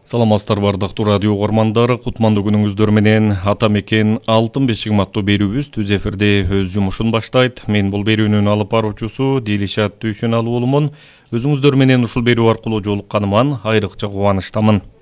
Саламатсыздар бардыктуу радио угармандар, кутмандуу күнүңүздөр менен Ата мекен алтын бешигим аттуу берүүбүз түз эфирде өз жумушун баштайт. Мен бул берүүнүн алып баруучусу Дилишат Дүйшөналы уулумун. Өзүңүздөр менен ушул берүү аркылуу жолукканыман айрыкча кубанычтамын.